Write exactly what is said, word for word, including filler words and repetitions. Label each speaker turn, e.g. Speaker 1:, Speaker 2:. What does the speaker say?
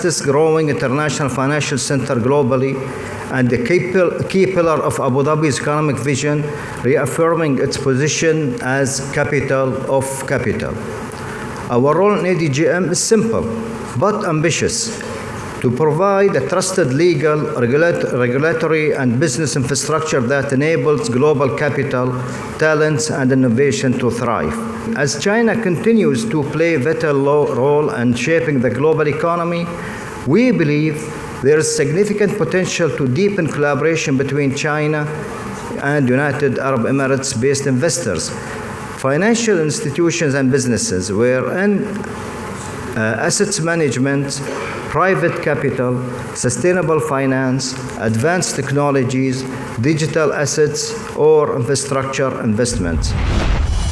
Speaker 1: fastest growing international financial center globally and the key pillar of Abu Dhabi's economic vision, reaffirming its position as capital of capital. Our role in A D G M is simple but ambitious: to provide a trusted legal, regulat regulatory, and business infrastructure that enables global capital, talents, and innovation to thrive. As China continues to play a vital role in shaping the global economy, we believe there is significant potential to deepen collaboration between China and United Arab Emirates-based investors, financial institutions, and businesses, wherein uh, assets management, private capital, sustainable finance, advanced technologies, digital assets, or infrastructure investments.